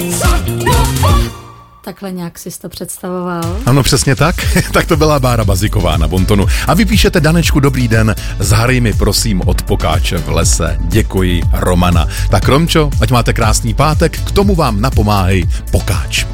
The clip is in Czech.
Takhle nějak jsi to představoval? Ano, přesně tak. Tak to byla Bára Baziková na Bontonu. A vy píšete: Danečku, dobrý den, zahraj mi prosím od Pokáče v lese. Děkuji, Romana. Tak Romčo, ať máte krásný pátek, k tomu vám napomáhej Pokáč.